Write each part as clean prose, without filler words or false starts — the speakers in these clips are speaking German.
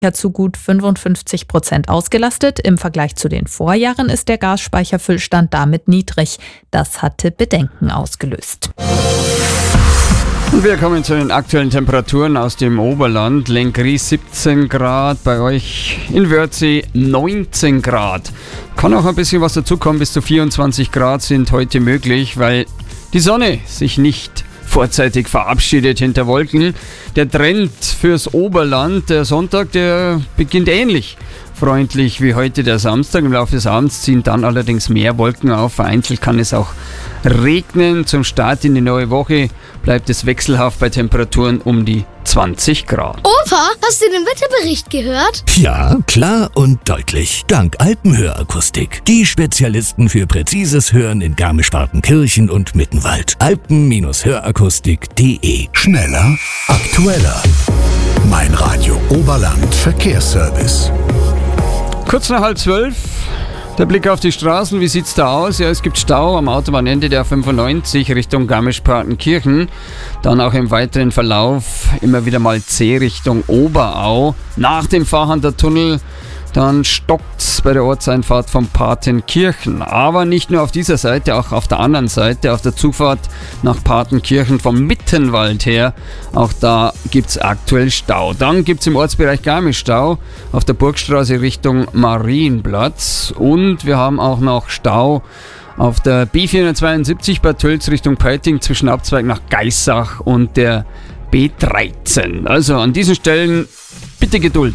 zu gut 55% ausgelastet. Im Vergleich zu den Vorjahren ist der Gasspeicherfüllstand damit niedrig. Das hatte Bedenken ausgelöst. Und wir kommen zu den aktuellen Temperaturen aus dem Oberland. Lenggries 17 Grad, bei euch in Wörthsee 19 Grad. Kann auch ein bisschen was dazukommen, bis zu 24 Grad sind heute möglich, weil die Sonne sich nicht vorzeitig verabschiedet hinter Wolken. Der Trend fürs Oberland, der Sonntag, der beginnt ähnlich freundlich wie heute der Samstag. Im Laufe des Abends ziehen dann allerdings mehr Wolken auf. Vereinzelt kann es auch regnen. Zum Start in die neue Woche bleibt es wechselhaft bei Temperaturen um die 20 Grad. Opa, hast du den Wetterbericht gehört? Ja, klar und deutlich. Dank Alpenhörakustik. Die Spezialisten für präzises Hören in Garmisch-Partenkirchen und Mittenwald. Alpen-Hörakustik.de. Schneller, aktueller. Mein Radio Oberland Verkehrsservice. Kurz nach 11:30. Der Blick auf die Straßen, wie sieht's da aus? Ja, es gibt Stau am Autobahnende der 95 Richtung Garmisch-Partenkirchen. Dann auch im weiteren Verlauf immer wieder mal C Richtung Oberau. Nach dem Fahrhander Tunnel dann stockt's bei der Ortseinfahrt von Partenkirchen. Aber nicht nur auf dieser Seite, auch auf der anderen Seite, auf der Zufahrt nach Partenkirchen vom Mittenwald her. Auch da gibt's aktuell Stau. Dann gibt's im Ortsbereich Garmisch Stau auf der Burgstraße Richtung Marienplatz. Und wir haben auch noch Stau auf der B472 bei Tölz Richtung Peiting zwischen Abzweig nach Geissach und der B13. Also an diesen Stellen bitte Geduld.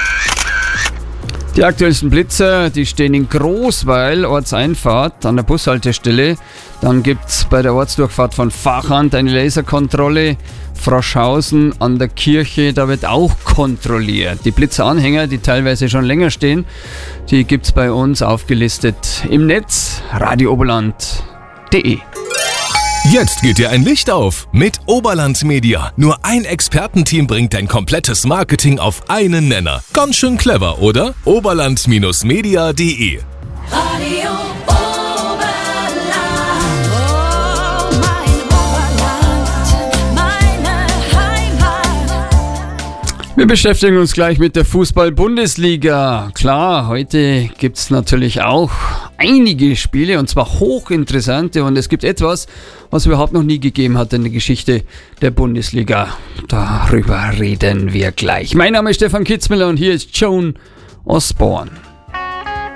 Die aktuellsten Blitzer, die stehen in Großweil, Ortseinfahrt an der Bushaltestelle. Dann gibt es bei der Ortsdurchfahrt von Fachand eine Laserkontrolle. Froschhausen an der Kirche, da wird auch kontrolliert. Die Blitzeranhänger, die teilweise schon länger stehen, die gibt es bei uns aufgelistet im Netz, radiooberland.de. Jetzt geht dir ein Licht auf mit Oberland Media. Nur ein Expertenteam bringt dein komplettes Marketing auf einen Nenner. Ganz schön clever, oder? Oberland-media.de. Radio Oberland, oh mein Oberland, meine Heimat. Wir beschäftigen uns gleich mit der Fußball-Bundesliga. Klar, heute gibt es natürlich auch einige Spiele und zwar hochinteressante und es gibt etwas, was es überhaupt noch nie gegeben hat in der Geschichte der Bundesliga. Darüber reden wir gleich. Mein Name ist Stefan Kitzmüller und hier ist Joan Osborne.